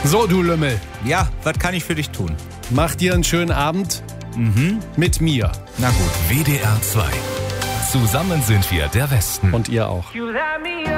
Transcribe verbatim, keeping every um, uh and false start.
So, du Lümmel, Ja, was kann ich für dich tun? mach dir einen schönen Abend Mhm. mit mir. Na gut. W D R zwei. Zusammen sind wir der Westen. Und ihr auch. You light me